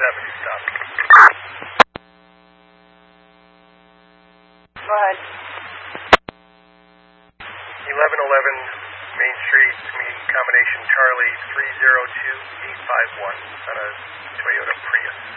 stop. Go ahead. 1111 Main Street, meet combination Charlie 302851 on a Toyota Prius.